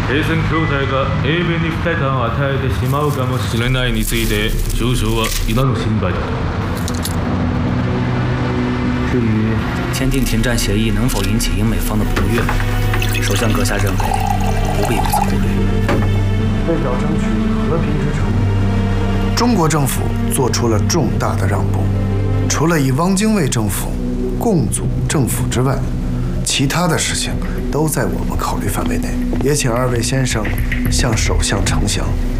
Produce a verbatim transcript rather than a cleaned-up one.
停戦協定が英米に不快感を与えてしまうかもしれないについて少々は今の心配だ。至于签订停战协议能否引起英美方的不悦，首相阁下认为不必有此顾虑。 为表争取和平之诚，中国政府做出了重大的让步。除了以汪精卫政府共组政府之外，其他的事情都在我们考虑范围内。也请二位先生向首相呈详。